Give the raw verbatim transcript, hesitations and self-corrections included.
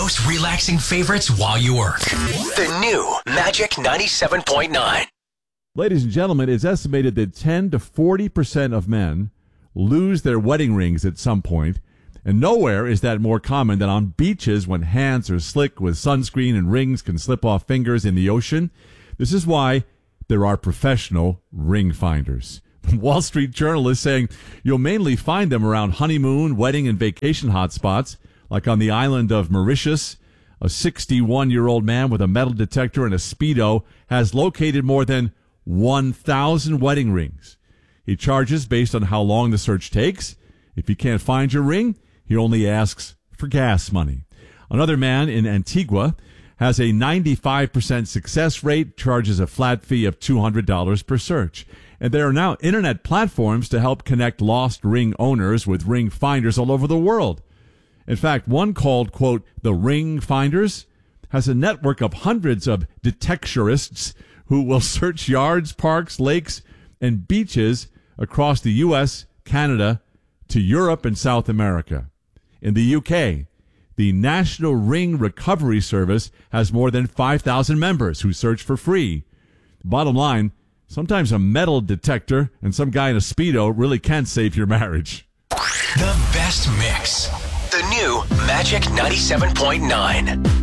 most relaxing favorites while you work. The new Magic ninety-seven point nine. Ladies and gentlemen, it's estimated that ten to forty percent of men lose their wedding rings at some point, and nowhere is that more common than on beaches when hands are slick with sunscreen and rings can slip off fingers in the ocean. This is why there are professional ring finders. Wall Street Journal is saying you'll mainly find them around honeymoon, wedding, and vacation hotspots, like on the island of Mauritius. A sixty-one-year-old man with a metal detector and a Speedo has located more than one thousand wedding rings. He charges based on how long the search takes. If he can't find your ring, he only asks for gas money. Another man in Antigua has a ninety-five percent success rate, charges a flat fee of two hundred dollars per search. And there are now internet platforms to help connect lost ring owners with ring finders all over the world. In fact, one called, quote, the Ring Finders, has a network of hundreds of detectorists who will search yards, parks, lakes, and beaches across the U S, Canada, to Europe and South America. In the U K, the National Ring Recovery Service has more than five thousand members who search for free. Bottom line, sometimes a metal detector and some guy in a Speedo really can save your marriage. The best mix. The new Magic ninety-seven point nine.